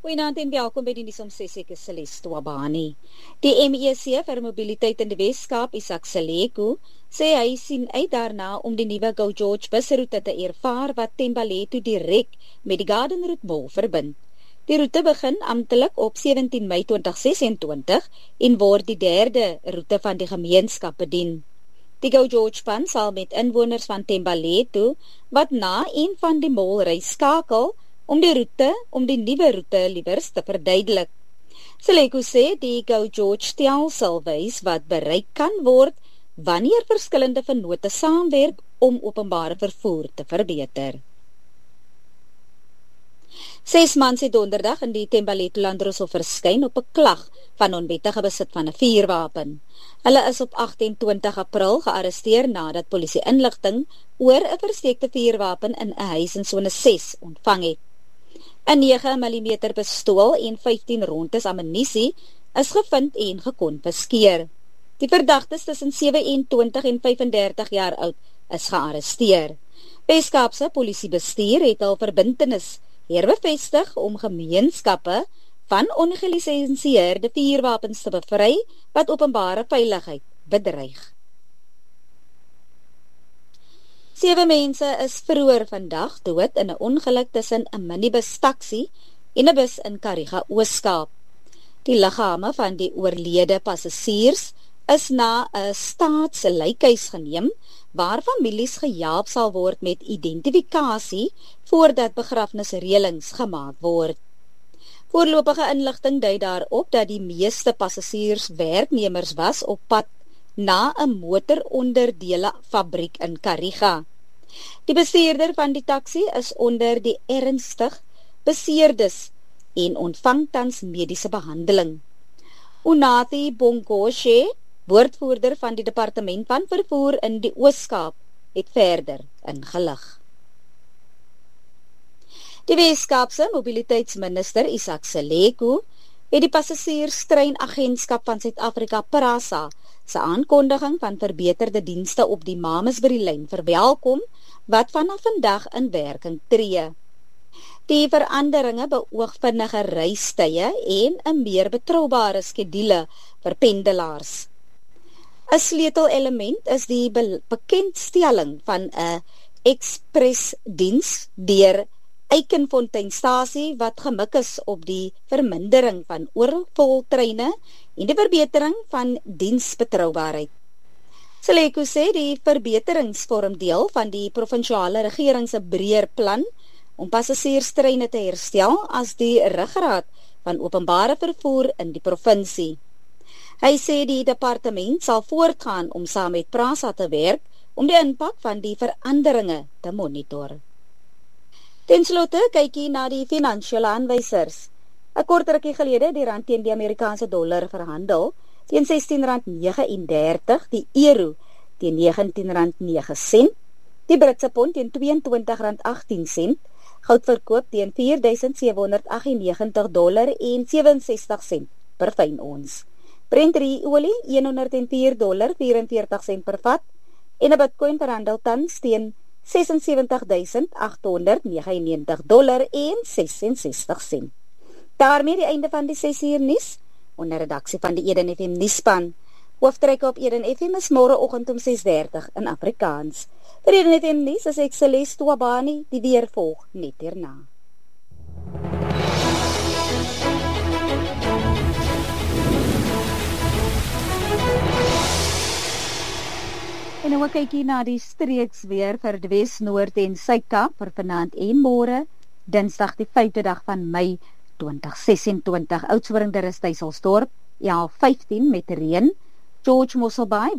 Goeienaand en welkom by die nuus om 6 ek is Celeste Wabani. Die MEC vir mobiliteit in die Weskaap, Isak Seleku, sê hy sien uit daarna om die nuwe Go George busroete te ervaar wat Thembalethu direk met die Garden Route Mall verbind. Die roete begin amptelik op 17 Mei 2026 en word die derde roete van die gemeenskap bedien. Die Go George span sal met inwoners van Thembalethu wat na een van die mall ry skakel om die nuwe roete liewers te verduidelik. Seleku sê die Go George stelsel wys wat bereik kan word wanneer verskillende vennote saamwerk om openbare vervoer te verbeter. 6 mans het donderdag in die Thembalethu Landdroshof verskyn op 'n klag van onwettige besit van 'n vuurwapen. Hulle is op 28 April gearresteer nadat polisie inligting oor 'n versteekte vuurwapen in 'n huis in sone 6 ontvang het. 'n 9mm pistool en 15 rondes ammunisie is gevind en gekonfiskeer. Die verdagtes tussen 27 en 35 jaar oud is gearresteer. Weskaapse polisiebestuur het al verbintenis herbevestig om gemeenskappe van ongelisensieerde vuurwapens te bevry wat openbare veiligheid bedreig. 7 mense is vroeër vandag dood in 'n ongeluk tussen 'n minibus taxi en 'n bus in Kariga, Ooskaap. Die liggame van die oorlede passasiers is na 'n staatslykhuis geneem, waar families gehelp sal word met identifikasie voordat begrafnisreëlings gemaak word. Voorlopige inligting dui daarop dat die meeste passasiers werknemers was op pad na 'n motoronderdele fabriek in Kariga. Die bestuurder van die taxi is onder die ernstig beseerdes en ontvang tans mediese behandeling. Unathi Bongoshe, woordvoerder van die departement van vervoer in die Ooskaap, het verder ingelig. Die Weskaapse mobiliteitsminister Isak Seleku het die passasierstreinagentskap van Suid-Afrika PRASA se aankondiging van verbeterde dienste op die Mamasbury-lyn verwelkom wat vanaf vandag in werking tree. Die veranderinge beoog vinniger reistye en 'n meer betroubare skedule vir pendelaars. 'n Sleutelelement is die bekendstelling van 'n ekspresdiens deur Eikenfonteinstasie wat gemik is op die vermindering van oorvol treine en die verbetering van diensbetroubaarheid. Seleku sê die verbeterings vorm deel van die provinsiale regering se breër plan om passasierstreine te herstel as die ruggraat van openbare vervoer in die provinsie. Hy sê die departement sal voortgaan om saam met PRASA te werk om die impak van die veranderinge te monitor. Ten slotte kykie na die finansiële aanwysers. 'n Kort rukkie gelede die rand teen die Amerikaanse dollar verhandel teen R16.39, die euro teen R19.09, die Britse pond teen R22.18, goud verkoop teen $4,798.67 per fyn ons. Brent olie $104.44 per vat en 'n Bitcoin verhandel tans teen $76.899.66. Daarmee die einde van die 6 uur nuus onder redaksie van die Eden FM nuusspan. Hooftrekke op Eden FM is môreoggend om 6:30 in Afrikaans. Vir Eden FM nuus is ek Celeste Wabani, die weer volg net hierna. En nou kyk hier na die streeks weer vir die Wes, Noord en Suid-Kaap vir vanaand en môre, Dinsdag die 5de dag van Mei 2026. Oudtshoorn, Duistyselsdorp, 11:15 met reën. George Mosselbaai